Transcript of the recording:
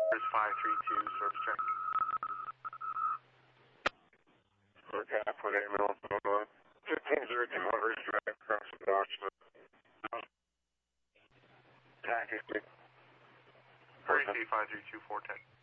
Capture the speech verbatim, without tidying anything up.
Here's five three two, service check. Okay, I put eight mil on fifteen zero two hundred drive across the docks. Taxi. Courtesy five three two four ten.